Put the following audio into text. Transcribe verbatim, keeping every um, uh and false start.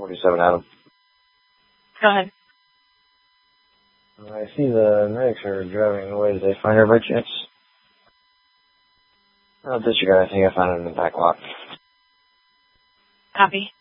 forty-seven, Adam. Go ahead. I see the medics are driving away. Did they find her by chance? Oh, disregard. I think I found it in the back lot. Copy.